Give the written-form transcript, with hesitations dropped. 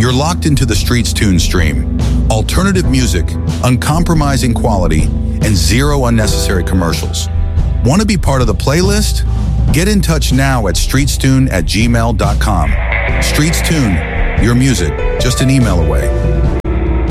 You're locked into the Streets Tune stream. Alternative music, uncompromising quality, and zero unnecessary commercials. Want to be part of the playlist? Get in touch now at streetstune@gmail.com. Streets Tune, your music, just an email away.